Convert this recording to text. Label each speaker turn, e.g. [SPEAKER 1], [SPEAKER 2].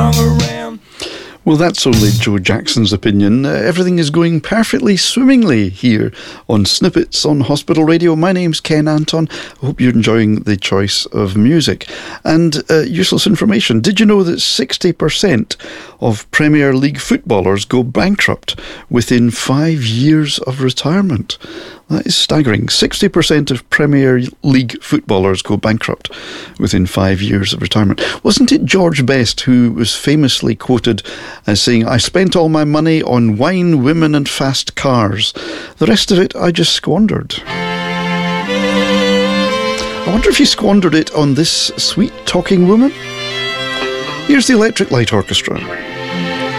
[SPEAKER 1] hung around.
[SPEAKER 2] Well, that's only Joe Jackson's opinion. Everything is going perfectly swimmingly here on Snippets on Hospital Radio. My name's Ken Anton. I hope you're enjoying the choice of music. And useless information. Did you know that 60% of Premier League footballers go bankrupt within 5 years of retirement? That is staggering. 60% of Premier League footballers go bankrupt within 5 years of retirement. Wasn't it George Best who was famously quoted as saying, "I spent all my money on wine, women and fast cars. The rest of it I just squandered." I wonder if he squandered it on this sweet talking woman? Here's the Electric Light Orchestra.